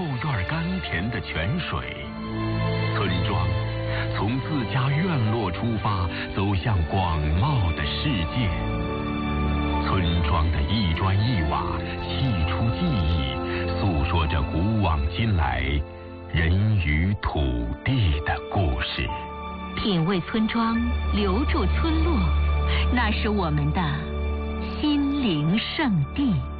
后院甘甜的泉水。村庄从自家院落出发，走向广袤的世界。村庄的一砖一瓦细出记忆，诉说着古往今来人与土地的故事。 品味村庄，留住村落，那是我们的心灵圣地。